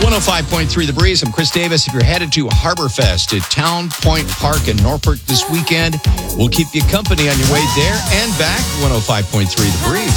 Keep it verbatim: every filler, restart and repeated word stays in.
one oh five point three The Breeze. I'm Chris Davis. If you're headed to Harborfest at Town Point Park in Norfolk this weekend, we'll keep you company on your way there and back. one oh five point three The Breeze.